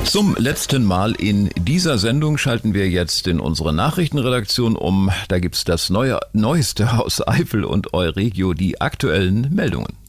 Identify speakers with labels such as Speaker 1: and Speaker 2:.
Speaker 1: Zum letzten Mal in dieser Sendung schalten wir jetzt in unsere Nachrichtenredaktion um. Da gibt's das Neueste aus Eifel und Euregio, die aktuellen Meldungen.